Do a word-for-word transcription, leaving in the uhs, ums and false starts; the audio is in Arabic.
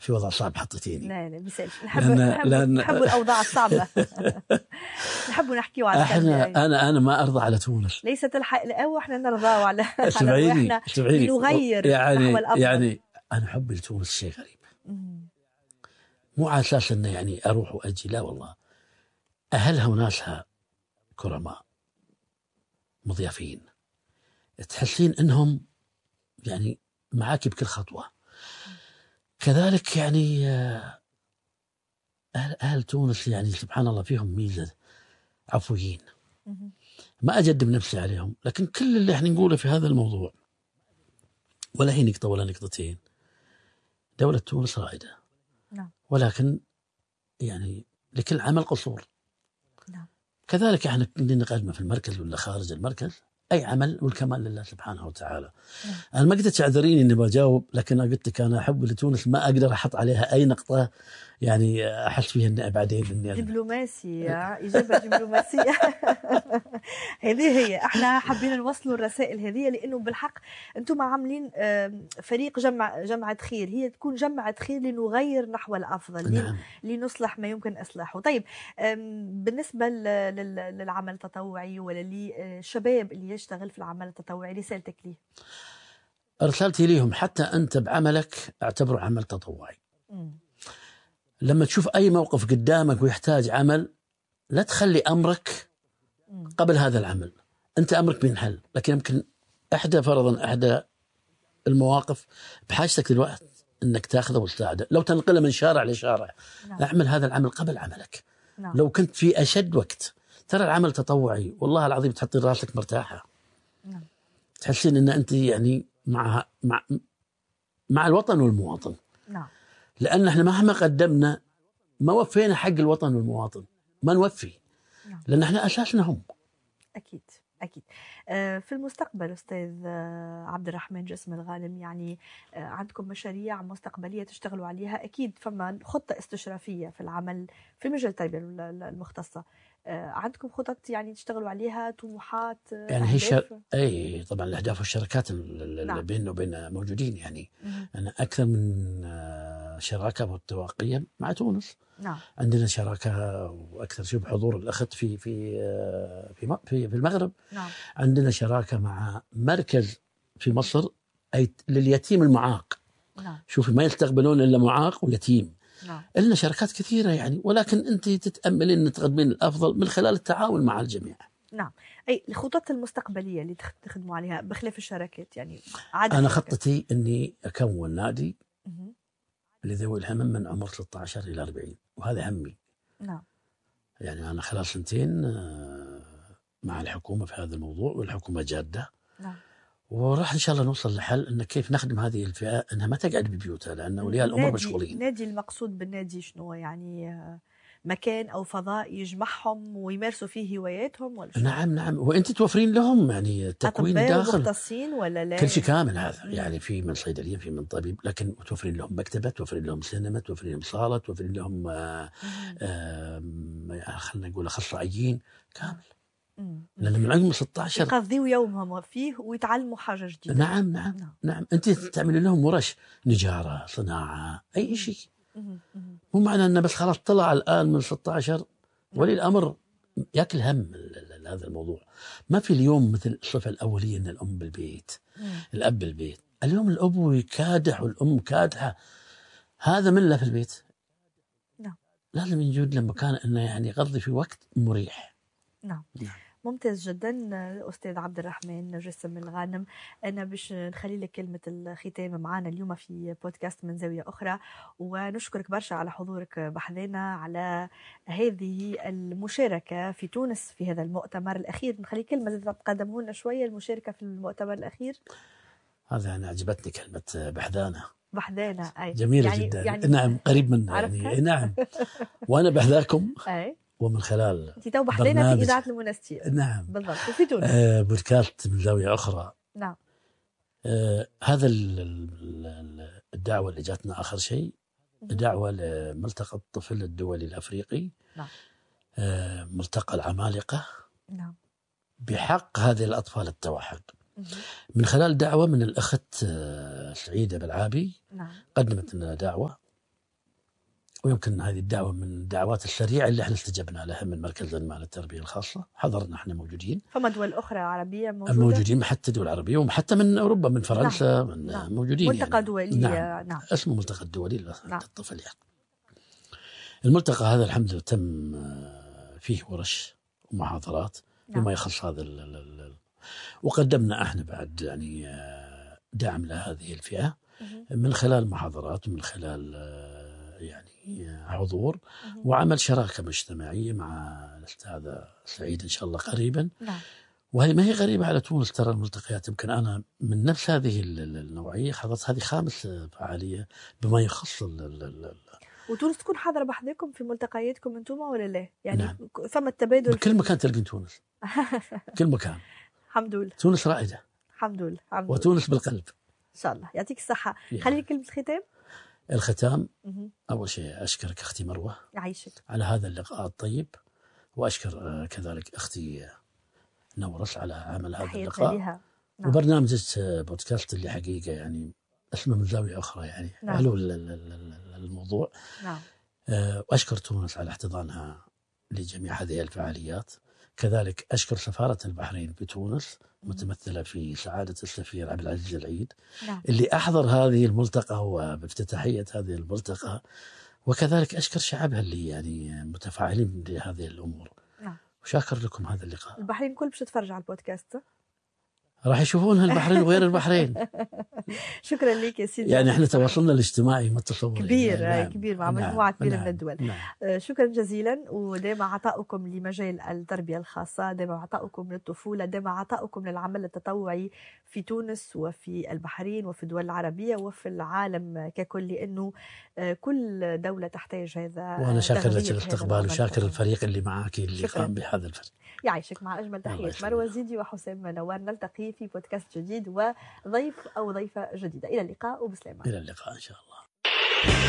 في وضع صعب حطيتيني. لا لا بيسالش، نحب نحب لأن... نحب الأوضاع الصعبة. نحب نحكيوا على احنا انا انا ما ارضى على تونس، ليست الحق الأو احنا نرضاوا على على احنا نغير يعني نحو الأفضل. يعني انا حبي لتونس شيء غريب، مو على اساس انه يعني اروح واجي، لا والله، اهلها وناسها كرماء مضيافين، تحسين انهم يعني معاك بكل خطوه. كذلك يعني أهل, أهل تونس يعني سبحان الله فيهم ميزة، عفويين، ما أجدب نفسي عليهم، لكن كل اللي احنا نقوله في هذا الموضوع ولا هي نقطة ولا نقطتين، دولة تونس رائدة، ولكن يعني لكل عمل قصور. كذلك احنا عندنا قدمة في المركز ولا خارج المركز، أي عمل والكمال لله سبحانه وتعالى. نعم. أنا ما قدرت تعذريني إني بجاوب، لكن أنا قلت لك أنا أحب لتونس ما أقدر أحط عليها أي نقطة يعني أحس فيها إن بعدين إني دبلوماسية، إجابة دبلوماسية. هذه هي، إحنا حابين نوصلوا الرسائل هذه، لأنه بالحق أنتم عاملين فريق جمع جمعة خير، هي تكون جمعة خير لنغير نحو الأفضل. نعم. لنصلح ما يمكن إصلاحه. طيب بالنسبة للعمل التطوعي ولا للشباب اللي يشتغل في العمل التطوعي، رسالتك ليه؟ رسالتي ليهم حتى أنت بعملك اعتبره عمل تطوعي. م. لما تشوف أي موقف قدامك ويحتاج عمل، لا تخلي أمرك قبل هذا العمل، أنت أمرك بينحل، لكن يمكن إحدى فرضا إحدى المواقف بحاجتك للوقت أنك تأخذه وتساعده، لو تنقله من شارع لشارع. نعم. اعمل هذا العمل قبل عملك. نعم. لو كنت في أشد وقت، ترى العمل تطوعي والله العظيم تحطي راسك مرتاحة. نعم. تحسين أن أنت يعني مع مع مع الوطن والمواطن. نعم. لأن احنا مهما قدمنا ما وفينا حق الوطن والمواطن، ما نوفي. نعم. لأن احنا أساسنا هم. أكيد أكيد. في المستقبل أستاذ عبد الرحمن جسم الغانم، يعني عندكم مشاريع مستقبلية تشتغلوا عليها، أكيد فما خطة استشرافية في العمل في مجال التربية المختصة، عندكم خطط يعني تشتغلوا عليها، طموحات، يعني هي شر... أي طبعا الأهداف والشراكات اللي نعم. بيننا وبين موجودين، يعني مم. أنا أكثر من شراكة متوقية مع تونس. نعم. عندنا شراكة وأكثر شيء بحضور الأخت في في في في, في المغرب. نعم. عندنا شراكة مع مركز في مصر أي لليتيم المعاق. نعم. شوفي ما يستقبلون إلا معاق ويتيم. نعم. لنا شركات كثيرة يعني، ولكن أنت تتأملين أن تقدمين الأفضل من خلال التعاون مع الجميع. نعم. أي الخطط المستقبلية اللي تخدموا عليها بخلاف الشراكات يعني؟ أنا الشركات. خطتي أني أكون نادي م- لذوي الهمم من عمر ستة عشر إلى أربعين، وهذا همي. نعم. يعني أنا خلال سنتين مع الحكومة في هذا الموضوع، والحكومة جادة. نعم. وراح إن شاء الله نوصل لحل إن كيف نخدم هذه الفئة إنها ما تقعد ببيوتها، لأن أولياء الأمور مشغولين. نادي المقصود بالنادي شنو يعني؟ مكان أو فضاء يجمعهم ويمارسوا فيه هواياتهم ولا شنو؟ نعم نعم، وأنت توفرين لهم يعني تكوين داخل مختصين ولا لا؟ كل شيء كامل هذا. مم. يعني في من صيدلية، في من طبيب، لكن توفرين لهم مكتبة، توفرين لهم سينما، توفرين لهم صالة، توفرين لهم آه آه خلنا نقول أخصائيين كامل. مم. لأن من عمر ستة عشر يقضوا يومهم فيه ويتعلموا حاجة جديدة. نعم نعم نعم, نعم. أنت تعمل لهم ورش نجارة، صناعة، أي شيء. مو معنى أنه بس خلاص طلع الآن من ستة عشر ولي الأمر يأكل هم هذا الموضوع. ما في اليوم مثل الصفة الأولية أن الأم بالبيت، مم. الأب بالبيت. اليوم الأب كادح والأم كادحة، هذا من لا في البيت. نعم. لازم يوجد له مكان أنه يعني يقضي في وقت مريح. نعم. نعم. ممتاز جدا أستاذ عبد الرحمن جسم الغانم. أنا باش نخلي لك كلمة الختام معنا اليوم في بودكاست من زاوية أخرى، ونشكرك برشا على حضورك بحذنا على هذه المشاركة في تونس في هذا المؤتمر الأخير. نخلي كلمة تقدموا لنا شوية المشاركة في المؤتمر الأخير. هذا أنا عجبتني كلمة بحذانة. بحذانة أي جميلة يعني جدا يعني نعم، قريب منا يعني. نعم. وأنا بحذاكم أي. ومن خلال تو بحذنا في إذاعة المنستير. نعم بالضبط، وفي تونس آه بودكاست من زاوية أخرى. نعم. آه هذا الدعوة اللي جاتنا آخر شيء دعوة لملتقى الطفل الدولي الأفريقي. نعم. آه ملتقى العمالقة. نعم. بحق هذه الأطفال التوحد. من خلال دعوة من الأخت آه سعيدة بالعابي. نعم. قدمت لنا دعوة ويمكن هذه الدعوة من الدعوات السريعة اللي احنا استجبنا لها من مركز المال التربية الخاصة. حضرنا احنا موجودين. فما دول أخرى عربية موجودة؟ موجودين حتى دول عربية وحتى من أوروبا، من فرنسا. نعم. من نعم. موجودين. ملتقى يعني. دولي. نعم. نعم. اسمه ملتقى الدولي نعم. للطفل يعني. الملتقى هذا الحمد لله تم فيه ورش ومحاضرات نعم. بما يخص هذا ال ال ال وقدمنا احنا بعد يعني دعم لهذه الفئة من خلال محاضرات ومن خلال يعني حضور وعمل شراكة مجتمعية مع الأستاذة سعيد إن شاء الله قريبا. نعم. وهي ما هي غريبة على تونس، ترى الملتقيات يمكن أنا من نفس هذه النوعية حضرت هذه خامس فعالية بما يخص ال ال ال وتونس تكون حاضرة بحذكم في ملتقياتكم أنتم ولا لا؟ يعني نعم. ثم التبادل بكل مكان تلقين تونس. كل مكان. الحمد لله. تونس رائدة. الحمد لله. وتونس بالقلب. إن شاء الله. يعطيك الصحة. يعني. خليني كلمة ختام. الختام أول شيء أشكرك أختي مروة يعيشك على هذا اللقاء الطيب، وأشكر كذلك أختي نورس على عمل هذا اللقاء. نعم. وبرنامج بودكاست اللي حقيقة يعني اسمه من زاوية أخرى يعني. نعم. حلو الموضوع. نعم. وأشكر تونس على احتضانها لجميع هذه الفعاليات. كذلك أشكر سفارة البحرين في تونس متمثلة في سعادة السفير عبد العزيز العيد. نعم. اللي أحضر هذه الملتقى وبافتتاحية هذه الملتقى. وكذلك أشكر شعبها اللي يعني متفاعلين بهذه الأمور. نعم. وشاكر لكم هذا اللقاء. البحرين كل باش تتفرج على البودكاست راح يشوفونها البحرين وغير البحرين. شكرا لك يا سيدي. يعني احنا تواصلنا الاجتماعي ما تصور كبير. يعني. نعم. كبير مع مجموعة نعم. كبيرة نعم. من الدول. نعم. شكرا جزيلا. ودائما عطاؤكم لمجال التربية الخاصة، دائما عطاؤكم للطفولة، دائما عطاؤكم للعمل التطوعي في تونس وفي البحرين وفي الدول العربية وفي العالم ككل، لأنه كل دولة تحتاج هذا. وأنا شاكر لك الاستقبال وشاكر الفريق اللي معك اللي قام بهذا الفريق. يعيشك. مع أجمل تحية مروة زيدي وحسام نوار. نلتقي في بودكاست جديد وضيف أو ضيفة جديدة. إلى اللقاء وبسلامة. إلى اللقاء إن شاء الله.